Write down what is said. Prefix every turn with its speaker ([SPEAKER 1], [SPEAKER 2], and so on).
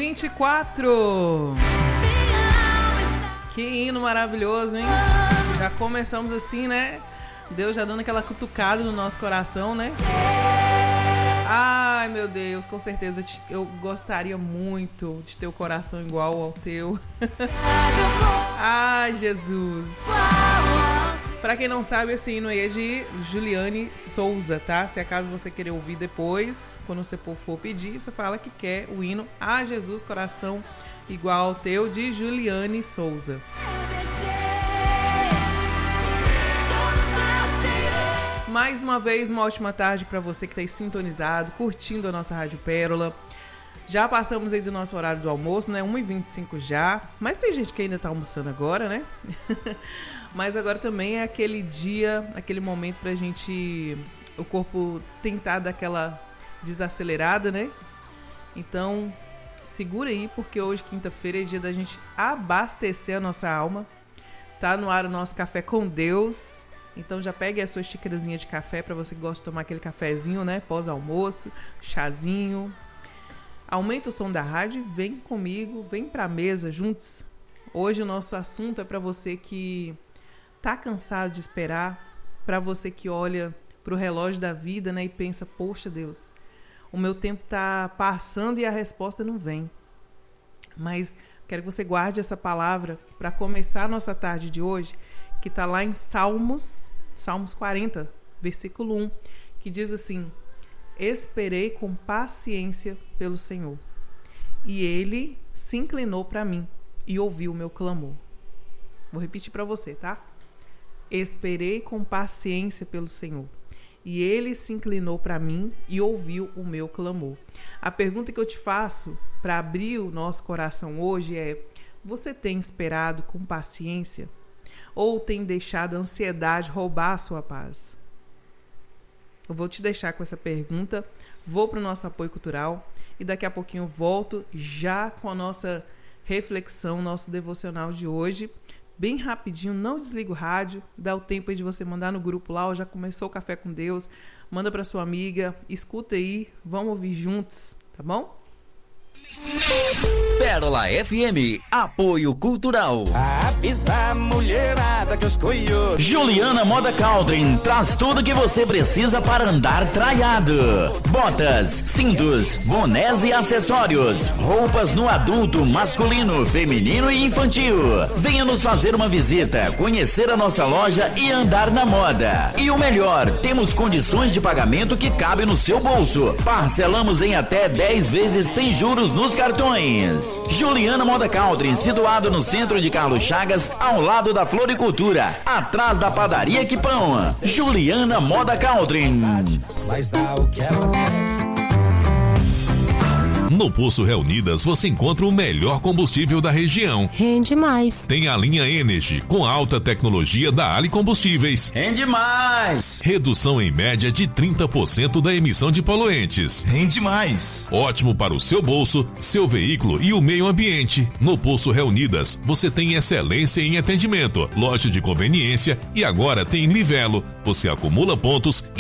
[SPEAKER 1] 9h24. Que hino maravilhoso, hein? Já começamos assim, né? Deus já dando aquela cutucada no nosso coração, né? Ai, meu Deus, com certeza eu gostaria muito de ter o coração igual ao teu. Ai, Jesus. Pra quem não sabe, esse hino aí é de Juliane Souza, tá? Se acaso você querer ouvir depois, quando você for pedir, você fala que quer o hino A Jesus, Coração Igual ao Teu, de Juliane Souza. Mais uma vez, uma ótima tarde para você que está aí sintonizado, curtindo a nossa Rádio Pérola. Já passamos aí do nosso horário do almoço, né? 1h25 já. Mas tem gente que ainda tá almoçando agora, né? Mas agora também é aquele dia, aquele momento pra gente, o corpo tentar dar aquela desacelerada, né? Então, segura aí, porque hoje, quinta-feira, é dia da gente abastecer a nossa alma. Tá no ar o nosso Café com Deus. Então já pegue a sua xícarazinha de café para você que gosta de tomar aquele cafezinho, né? Pós-almoço, chazinho. Aumenta o som da rádio, vem comigo, vem pra mesa juntos. Hoje o nosso assunto é para você que tá cansado de esperar, para você que olha pro relógio da vida, né, e pensa, poxa Deus, o meu tempo tá passando e a resposta não vem. Mas quero que você guarde essa palavra para começar a nossa tarde de hoje, que está lá em Salmos 40, versículo 1, que diz assim: esperei com paciência pelo Senhor, e Ele se inclinou para mim e ouviu o meu clamor. Vou repetir para você, tá? Esperei com paciência pelo Senhor, e Ele se inclinou para mim e ouviu o meu clamor. A pergunta que eu te faço para abrir o nosso coração hoje é: você tem esperado com paciência? Ou tem deixado a ansiedade roubar a sua paz? Eu vou te deixar com essa pergunta, vou para o nosso apoio cultural e daqui a pouquinho eu volto já com a nossa reflexão, nosso devocional de hoje. Bem rapidinho, não desliga o rádio, dá o tempo aí de você mandar no grupo lá, já começou o Café com Deus, manda para sua amiga, escuta aí, vamos ouvir juntos, tá bom?
[SPEAKER 2] Pérola FM, apoio cultural.
[SPEAKER 3] Avisa a mulherada que os coios.
[SPEAKER 2] Juliana Moda Caldrin traz tudo que você precisa para andar traiado. Botas, cintos, bonés e acessórios. Roupas no adulto, masculino, feminino e infantil. Venha nos fazer uma visita, conhecer a nossa loja e andar na moda. E o melhor, temos condições de pagamento que cabem no seu bolso. Parcelamos em até 10 vezes sem juros nos cartões. Juliana Moda Caldrin, situado no centro de Carlos Chagas, ao lado da Floricultura, atrás da padaria Quipão. Juliana Moda Caldrin.
[SPEAKER 3] Mas dá o que elas querem.
[SPEAKER 4] No Poço Reunidas você encontra o melhor combustível da região.
[SPEAKER 5] Rende mais.
[SPEAKER 4] Tem a linha Energy, com alta tecnologia da Ali Combustíveis.
[SPEAKER 2] Rende mais.
[SPEAKER 4] Redução em média de 30% da emissão de poluentes.
[SPEAKER 6] Rende mais.
[SPEAKER 4] Ótimo para o seu bolso, seu veículo e o meio ambiente. No Poço Reunidas você tem excelência em atendimento, loja de conveniência e agora tem Livelo. Você acumula pontos